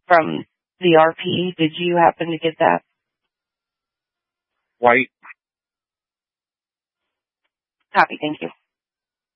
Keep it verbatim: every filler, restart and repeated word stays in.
from the R P. Did you happen to get that? White. Copy, thank you.